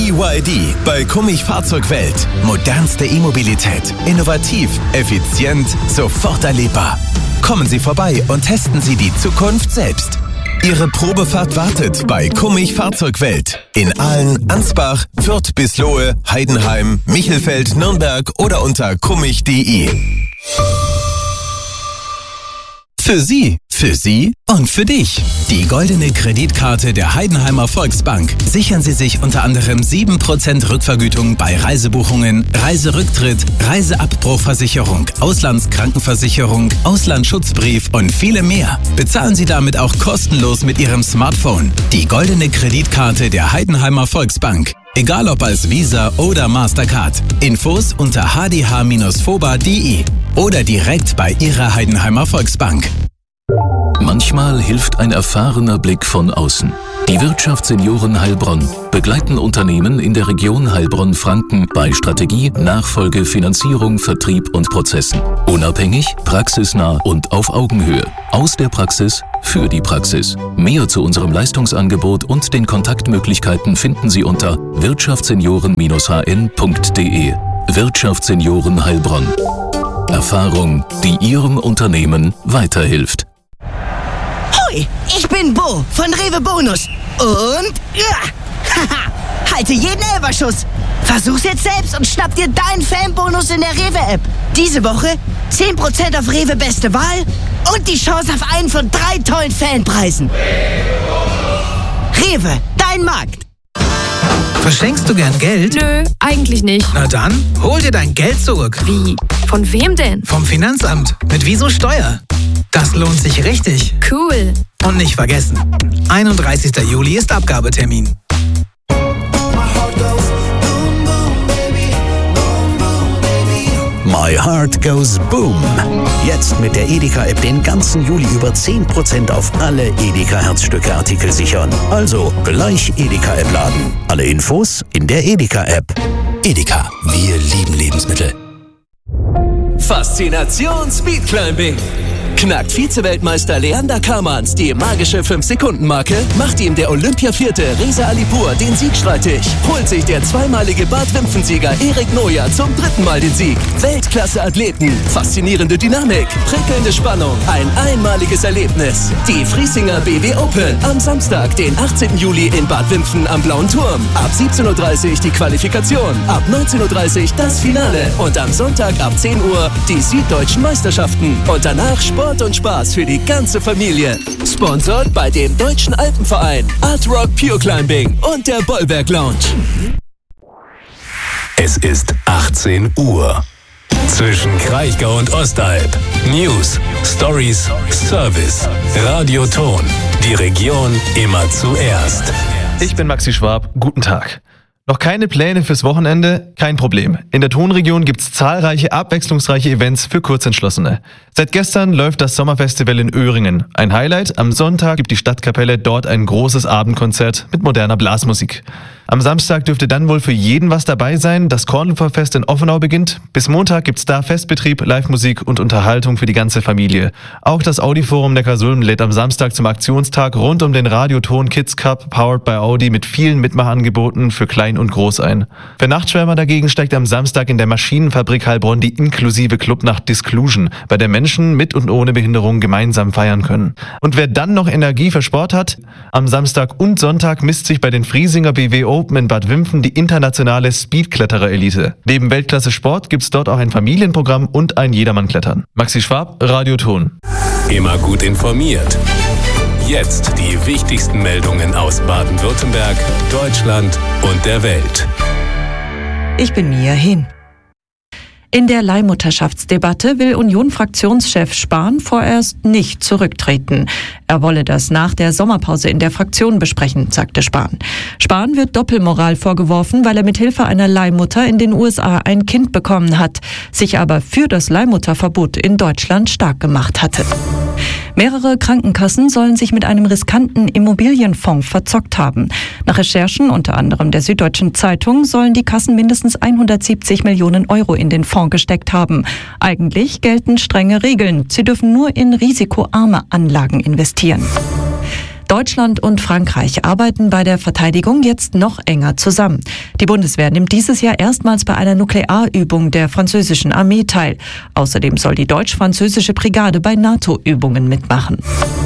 BYD bei Kummich Fahrzeugwelt. Modernste E-Mobilität. Innovativ, effizient, sofort erlebbar. Kommen Sie vorbei und testen Sie die Zukunft selbst. Ihre Probefahrt wartet bei Kummich Fahrzeugwelt. In Aalen, Ansbach, Fürth bis Lohe, Heidenheim, Michelfeld, Nürnberg oder unter kummich.de. Für Sie und für dich. Die goldene Kreditkarte der Heidenheimer Volksbank. Sichern Sie sich unter anderem 7% Rückvergütung bei Reisebuchungen, Reiserücktritt, Reiseabbruchversicherung, Auslandskrankenversicherung, Auslandsschutzbrief und viele mehr. Bezahlen Sie damit auch kostenlos mit Ihrem Smartphone. Die goldene Kreditkarte der Heidenheimer Volksbank. Egal ob als Visa oder Mastercard. Infos unter hdh-foba.de oder direkt bei Ihrer Heidenheimer Volksbank. Manchmal hilft ein erfahrener Blick von außen. Die Wirtschaftssenioren Heilbronn begleiten Unternehmen in der Region Heilbronn-Franken bei Strategie, Nachfolge, Finanzierung, Vertrieb und Prozessen. Unabhängig, praxisnah und auf Augenhöhe. Aus der Praxis für die Praxis. Mehr zu unserem Leistungsangebot und den Kontaktmöglichkeiten finden Sie unter wirtschaftssenioren-hn.de. Wirtschaftssenioren Heilbronn. Erfahrung, die Ihrem Unternehmen weiterhilft. Hoi, ich bin Bo von Rewe Bonus. Und halte jeden Elferschuss. Versuch's jetzt selbst und schnapp dir deinen Fanbonus in der Rewe-App. Diese Woche 10% auf Rewe Beste Wahl und die Chance auf einen von 3 tollen Fanpreisen. Rewe, dein Markt. Verschenkst du gern Geld? Nö, eigentlich nicht. Na dann, hol dir dein Geld zurück. Wie? Von wem denn? Vom Finanzamt. Mit Wieso Steuer. Das lohnt sich richtig. Cool. Und nicht vergessen, 31. Juli ist Abgabetermin. My Heart Goes Boom. Jetzt mit der Edeka-App den ganzen Juli über 10% auf alle Edeka-Herzstücke-Artikel sichern. Also gleich Edeka-App laden. Alle Infos in der Edeka-App. Edeka, wir lieben Lebensmittel. Faszination Speedclimbing. Knackt Vize-Weltmeister Leander Kamans die magische 5-Sekunden-Marke, macht ihm der Olympia-Vierte Reza Alipur den Sieg streitig, holt sich der zweimalige Bad-Wimpfen-Sieger Erik Noja zum 3. Mal den Sieg. Weltklasse-Athleten, faszinierende Dynamik, prickelnde Spannung, ein einmaliges Erlebnis. Die Friesinger BW Open am Samstag, den 18. Juli in Bad Wimpfen am Blauen Turm. Ab 17.30 Uhr die Qualifikation, ab 19.30 Uhr das Finale und am Sonntag ab 10 Uhr die Süddeutschen Meisterschaften. Und danach Sport und Spaß für die ganze Familie. Sponsored bei dem Deutschen Alpenverein, Art Rock Pure Climbing und der Bollwerk Lounge. Es ist 18 Uhr. Zwischen Kraichgau und Ostalb. News, Stories, Service. Radioton. Die Region immer zuerst. Ich bin Maxi Schwab. Guten Tag. Noch keine Pläne fürs Wochenende? Kein Problem. In der Tonregion gibt's zahlreiche abwechslungsreiche Events für Kurzentschlossene. Seit gestern läuft das Sommerfestival in Öhringen. Ein Highlight: am Sonntag gibt die Stadtkapelle dort ein großes Abendkonzert mit moderner Blasmusik. Am Samstag dürfte dann wohl für jeden was dabei sein. Das Kornfeldfest in Offenau beginnt. Bis Montag gibt's da Festbetrieb, Live-Musik und Unterhaltung für die ganze Familie. Auch das Audi-Forum Neckarsulm lädt am Samstag zum Aktionstag rund um den Radioton Kids Cup, powered by Audi, mit vielen Mitmachangeboten für Klein und Groß ein. Für Nachtschwärmer dagegen steigt am Samstag in der Maschinenfabrik Heilbronn die inklusive Clubnacht Disclusion, bei der Menschen mit und ohne Behinderung gemeinsam feiern können. Und wer dann noch Energie für Sport hat, am Samstag und Sonntag misst sich bei den Friesinger BW Open in Bad Wimpfen die internationale Speedkletterer-Elite. Neben Weltklasse Sport gibt's dort auch ein Familienprogramm und ein Jedermann-Klettern. Maxi Schwab, Radioton. Immer gut informiert. Jetzt die wichtigsten Meldungen aus Baden-Württemberg, Deutschland und der Welt. Ich bin Mia Hin. In der Leihmutterschaftsdebatte will Union-Fraktionschef Spahn vorerst nicht zurücktreten. Er wolle das nach der Sommerpause in der Fraktion besprechen, sagte Spahn. Spahn wird Doppelmoral vorgeworfen, weil er mit Hilfe einer Leihmutter in den USA ein Kind bekommen hat, sich aber für das Leihmutterverbot in Deutschland stark gemacht hatte. Mehrere Krankenkassen sollen sich mit einem riskanten Immobilienfonds verzockt haben. Nach Recherchen unter anderem der Süddeutschen Zeitung sollen die Kassen mindestens 170 Millionen Euro in den Fonds gesteckt haben. Eigentlich gelten strenge Regeln. Sie dürfen nur in risikoarme Anlagen investieren. Deutschland und Frankreich arbeiten bei der Verteidigung jetzt noch enger zusammen. Die Bundeswehr nimmt dieses Jahr erstmals bei einer Nuklearübung der französischen Armee teil. Außerdem soll die deutsch-französische Brigade bei NATO-Übungen mitmachen.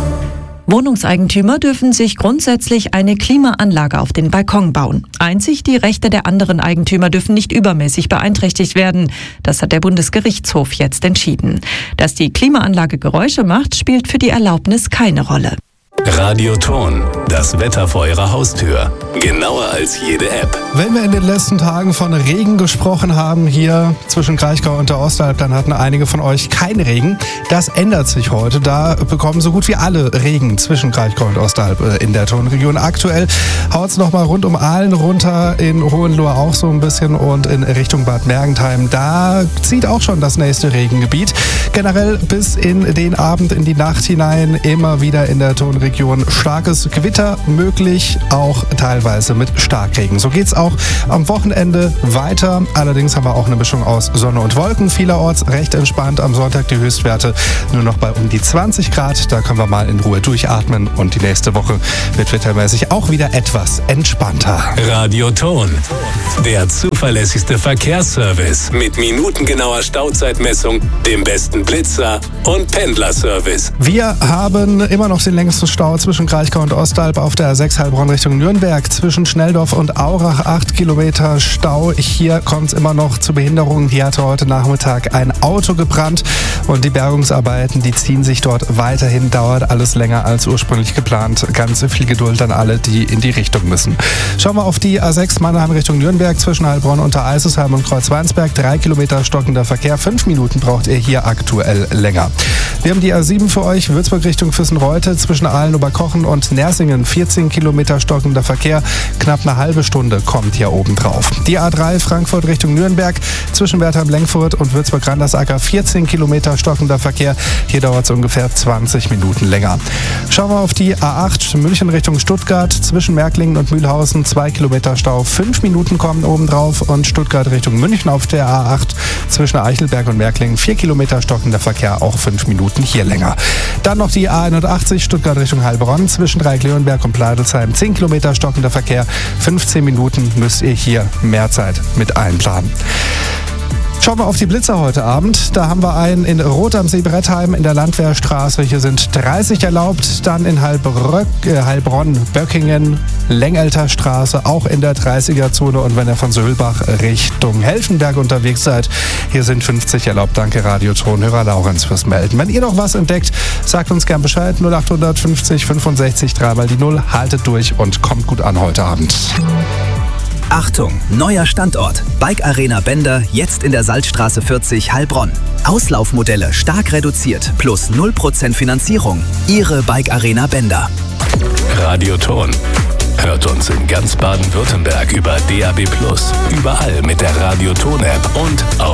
Wohnungseigentümer dürfen sich grundsätzlich eine Klimaanlage auf den Balkon bauen. Einzig die Rechte der anderen Eigentümer dürfen nicht übermäßig beeinträchtigt werden. Das hat der Bundesgerichtshof jetzt entschieden. Dass die Klimaanlage Geräusche macht, spielt für die Erlaubnis keine Rolle. Radioton, das Wetter vor Ihrer Haustür. Genauer als jede App. Wenn wir in den letzten Tagen von Regen gesprochen haben, hier zwischen Kraichgau und der Ostalb, dann hatten einige von euch keinen Regen. Das ändert sich heute. Da bekommen so gut wie alle Regen zwischen Kraichgau und Ostalb in der Tonregion. Aktuell haut es nochmal rund um Aalen runter, in Hohenlohe auch so ein bisschen und in Richtung Bad Mergentheim. Da zieht auch schon das nächste Regengebiet. Generell bis in den Abend, in die Nacht hinein immer wieder in der Tonregion starkes Gewitter möglich, auch teilweise mit Starkregen. So geht's auch am Wochenende weiter. Allerdings haben wir auch eine Mischung aus Sonne und Wolken. Vielerorts recht entspannt. Am Sonntag die Höchstwerte nur noch bei um die 20 Grad. Da können wir mal in Ruhe durchatmen und die nächste Woche wird wettermäßig auch wieder etwas entspannter. Radioton, der zuverlässigste Verkehrsservice mit minutengenauer Stauzeitmessung, dem besten Blitzer und Pendlerservice. Wir haben immer noch den längsten Stau zwischen Kraichgau und Ostalb auf der A6 Heilbronn Richtung Nürnberg. Zwischen Schnelldorf und Aurach 8 Kilometer Stau. Hier kommt es immer noch zu Behinderungen. Hier hatte heute Nachmittag ein Auto gebrannt und die Bergungsarbeiten, die ziehen sich dort weiterhin. Dauert alles länger als ursprünglich geplant. Ganz viel Geduld an alle, die in die Richtung müssen. Schauen wir auf die A6 Mannheim Richtung Nürnberg zwischen Heilbronn, Untereisesheim und Kreuzweinsberg. 3 Kilometer stockender Verkehr. 5 Minuten braucht ihr hier aktuell länger. Wir haben die A7 für euch. Würzburg Richtung Füssen-Reutte zwischen Aalen, Oberkochen und Nersingen. 14 Kilometer stockender Verkehr. Knapp eine halbe Stunde kommt hier oben drauf. Die A3 Frankfurt Richtung Nürnberg zwischen Wertheim-Lenkfurt und Würzburg-Randersacker. 14 Kilometer stockender Verkehr. Hier dauert es ungefähr 20 Minuten länger. Schauen wir auf die A8 München Richtung Stuttgart zwischen Märklingen und Mühlhausen. 2 Kilometer Stau. 5 Minuten kommen oben drauf. Und Stuttgart Richtung München auf der A8 zwischen Eichelberg und Märklingen. 4 Kilometer stockender Verkehr. Auch 5 Minuten hier länger. Dann noch die A81 Stuttgart Richtung Heilbronn zwischen Dreieck-Leonberg und Pleidelsheim. 10 Kilometer stockender Verkehr. 15 Minuten müsst ihr hier mehr Zeit mit einplanen. Schauen wir auf die Blitzer heute Abend. Da haben wir einen in Rot am See-Brettheim in der Landwehrstraße. Hier sind 30 erlaubt. Dann in Heilbronn, Böckingen, Lengelter Straße, auch in der 30er-Zone. Und wenn ihr von Söhlbach Richtung Helfenberg unterwegs seid, hier sind 50 erlaubt. Danke Radiotonhörer Laurenz fürs Melden. Wenn ihr noch was entdeckt, sagt uns gern Bescheid. 0850 65 3 mal die 0. Haltet durch und kommt gut an heute Abend. Achtung, neuer Standort. Bike Arena Bender, jetzt in der Salzstraße 40 Heilbronn. Auslaufmodelle stark reduziert, plus 0% Finanzierung. Ihre Bike Arena Bender. Radioton. Hört uns in ganz Baden-Württemberg über DAB+, überall mit der Radioton-App und auf